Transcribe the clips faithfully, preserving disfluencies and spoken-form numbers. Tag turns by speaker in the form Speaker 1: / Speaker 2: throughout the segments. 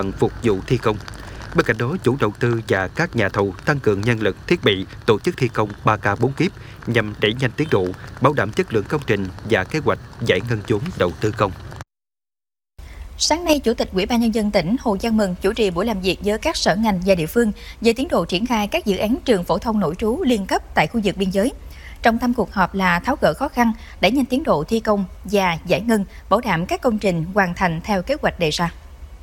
Speaker 1: bằng phục vụ thi công. Bên cạnh đó, chủ đầu tư và các nhà thầu tăng cường nhân lực, thiết bị, tổ chức thi công ba K bốn kíp nhằm đẩy nhanh tiến độ, bảo đảm chất lượng công trình và kế hoạch giải ngân vốn đầu tư công.
Speaker 2: Sáng nay, Chủ tịch Ủy ban Nhân dân tỉnh Hồ Văn Mừng chủ trì buổi làm việc với các sở ngành và địa phương về tiến độ triển khai các dự án trường phổ thông nội trú liên cấp tại khu vực biên giới. Trọng tâm cuộc họp là tháo gỡ khó khăn, đẩy nhanh tiến độ thi công và giải ngân, bảo đảm các công trình hoàn thành theo kế hoạch đề ra.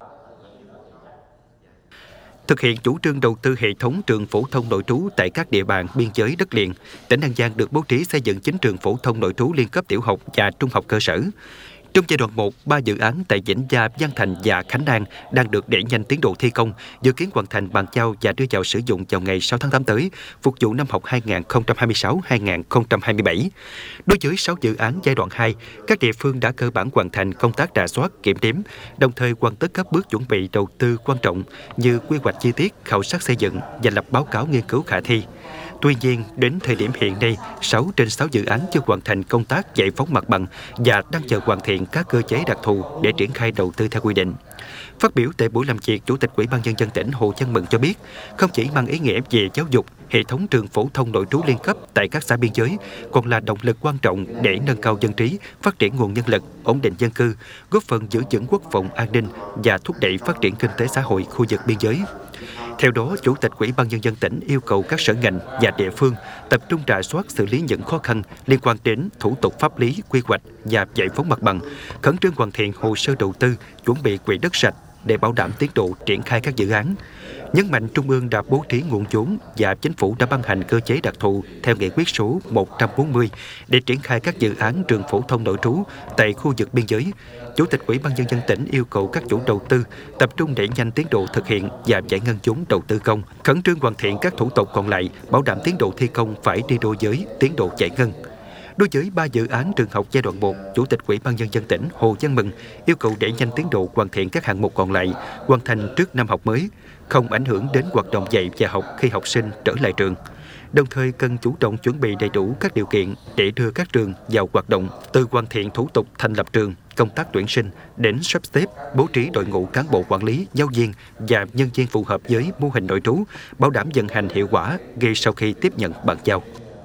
Speaker 1: Thực hiện chủ trương đầu tư hệ thống trường phổ thông nội trú tại các địa bàn biên giới đất liền, tỉnh An Giang được bố trí xây dựng chín trường phổ thông nội trú liên cấp tiểu học và trung học cơ sở. Trong giai đoạn một, ba dự án tại Vĩnh Gia, Văn Thành và Khánh An đang được đẩy nhanh tiến độ thi công, dự kiến hoàn thành bàn giao và đưa vào sử dụng vào ngày sáu tháng tám tới, phục vụ năm học hai nghìn không trăm hai mươi sáu hai nghìn không trăm hai mươi bảy. Đối với sáu dự án giai đoạn hai, các địa phương đã cơ bản hoàn thành công tác rà soát, kiểm đếm, đồng thời hoàn tất các bước chuẩn bị đầu tư quan trọng như quy hoạch chi tiết, khảo sát xây dựng và lập báo cáo nghiên cứu khả thi. Tuy nhiên, đến thời điểm hiện nay, sáu trên sáu dự án chưa hoàn thành công tác giải phóng mặt bằng và đang chờ hoàn thiện các cơ chế đặc thù để triển khai đầu tư theo quy định. Phát biểu tại buổi làm việc, Chủ tịch Ủy ban Nhân dân tỉnh Hồ Văn Mừng cho biết, không chỉ mang ý nghĩa về giáo dục, hệ thống trường phổ thông nội trú liên cấp tại các xã biên giới còn là động lực quan trọng để nâng cao dân trí, phát triển nguồn nhân lực, ổn định dân cư, góp phần giữ vững quốc phòng an ninh và thúc đẩy phát triển kinh tế xã hội khu vực biên giới. Theo đó, Chủ tịch Ủy ban Nhân dân tỉnh yêu cầu các sở ngành và địa phương tập trung rà soát xử lý những khó khăn liên quan đến thủ tục pháp lý, quy hoạch và giải phóng mặt bằng, khẩn trương hoàn thiện hồ sơ đầu tư, chuẩn bị quỹ đất sạch để bảo đảm tiến độ triển khai các dự án. Nhấn mạnh Trung ương đã bố trí nguồn vốn và Chính phủ đã ban hành cơ chế đặc thù theo nghị quyết số một trăm bốn mươi để triển khai các dự án trường phổ thông nội trú tại khu vực biên giới. Chủ tịch Ủy ban Nhân dân tỉnh yêu cầu các chủ đầu tư tập trung đẩy nhanh tiến độ thực hiện và giải ngân vốn đầu tư công, khẩn trương hoàn thiện các thủ tục còn lại, bảo đảm tiến độ thi công phải đi đôi với tiến độ giải ngân. Đối với ba dự án trường học giai đoạn một, Chủ tịch Ủy ban Nhân dân tỉnh Hồ Văn Mừng yêu cầu đẩy nhanh tiến độ hoàn thiện các hạng mục còn lại, hoàn thành trước năm học mới, không ảnh hưởng đến hoạt động dạy và học khi học sinh trở lại trường. Đồng thời cần chủ động chuẩn bị đầy đủ các điều kiện để đưa các trường vào hoạt động, từ hoàn thiện thủ tục thành lập trường, công tác tuyển sinh đến sắp xếp, bố trí đội ngũ cán bộ quản lý, giáo viên và nhân viên phù hợp với mô hình nội trú, bảo đảm vận hành hiệu quả ngay sau khi tiếp nhận bàn giao.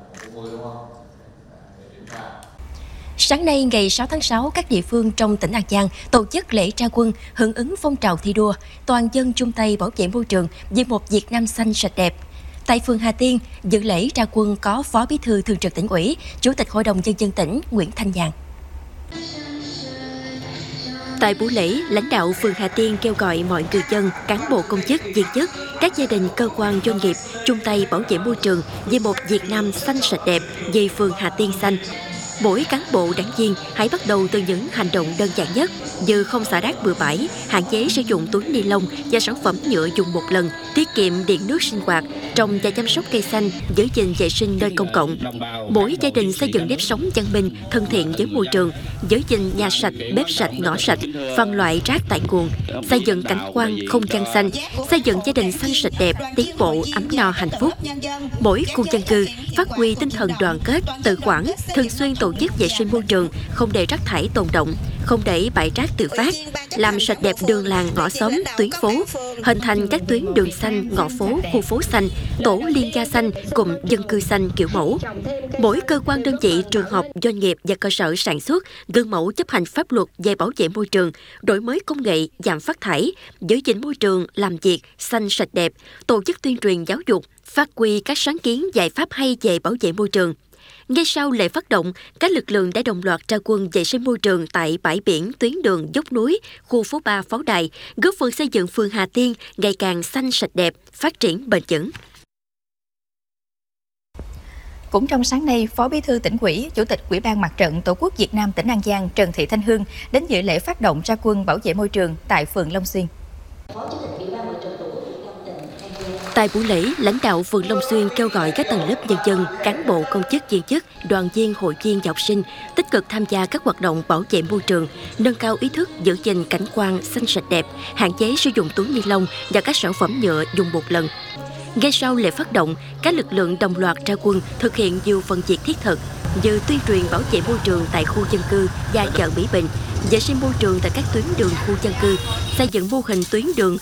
Speaker 3: Sáng nay, ngày sáu tháng sáu, các địa phương trong tỉnh An Giang tổ chức lễ ra quân hưởng ứng phong trào thi đua toàn dân chung tay bảo vệ môi trường vì một Việt Nam xanh sạch đẹp. Tại phường Hà Tiên, dự lễ ra quân có Phó Bí thư Thường trực Tỉnh ủy, Chủ tịch Hội đồng Nhân dân tỉnh Nguyễn Thanh Nhàn. Tại buổi lễ, lãnh đạo phường Hà Tiên kêu gọi mọi người dân, cán bộ công chức, viên chức, các gia đình, cơ quan, doanh nghiệp chung tay bảo vệ môi trường vì một Việt Nam xanh sạch đẹp, vì phường Hà Tiên xanh. Mỗi cán bộ đảng viên hãy bắt đầu từ những hành động đơn giản nhất như không xả rác bừa bãi, hạn chế sử dụng túi ni lông và sản phẩm nhựa dùng một lần, tiết kiệm điện nước sinh hoạt, trồng và chăm sóc cây xanh, giữ gìn vệ sinh nơi công cộng. Mỗi gia đình xây dựng nếp sống văn minh, thân thiện với môi trường, giữ gìn nhà sạch, bếp sạch, ngõ sạch, phân loại rác tại nguồn, xây dựng cảnh quan, không gian xanh, xây dựng gia đình xanh sạch đẹp, tiến bộ, ấm no, hạnh phúc. Mỗi khu dân cư phát huy tinh thần đoàn kết, tự quản, thường xuyên tổ chức vệ sinh môi trường, không để rác thải tồn động, không để bãi rác tự phát, làm sạch đẹp đường làng, ngõ xóm, tuyến phố, hình thành các tuyến đường xanh, ngõ phố, khu phố xanh, tổ liên gia xanh, cụm dân cư xanh kiểu mẫu. Mỗi cơ quan đơn vị, trường học, doanh nghiệp và cơ sở sản xuất gương mẫu chấp hành pháp luật về bảo vệ môi trường, đổi mới công nghệ, giảm phát thải, giữ gìn môi trường, làm việc xanh sạch đẹp, tổ chức tuyên truyền giáo dục, phát huy các sáng kiến giải pháp hay về bảo vệ môi trường. Ngay sau lễ phát động, các lực lượng đã đồng loạt ra quân vệ sinh môi trường tại bãi biển, tuyến đường, dốc núi, khu phố ba Pháo Đài, góp phần xây dựng phường Hà Tiên ngày càng xanh sạch đẹp, phát triển bền vững.
Speaker 2: Cũng trong sáng nay, Phó Bí thư Tỉnh ủy, Chủ tịch Ủy ban Mặt trận Tổ quốc Việt Nam tỉnh An Giang Trần Thị Thanh Hương đến dự lễ phát động ra quân bảo vệ môi trường tại phường Long Xuyên.
Speaker 3: Tại buổi lễ, lãnh đạo phường Long Xuyên kêu gọi các tầng lớp nhân dân, cán bộ, công chức, viên chức, đoàn viên, hội viên và học sinh tích cực tham gia các hoạt động bảo vệ môi trường, nâng cao ý thức giữ gìn cảnh quan xanh sạch đẹp, hạn chế sử dụng túi ni lông và các sản phẩm nhựa dùng một lần. Ngay sau lễ phát động, các lực lượng đồng loạt ra quân thực hiện nhiều phần việc thiết thực như tuyên truyền bảo vệ môi trường tại khu dân cư và chợ Mỹ Bình, vệ sinh môi trường tại các tuyến đường khu dân cư, xây dựng mô hình tuyến đường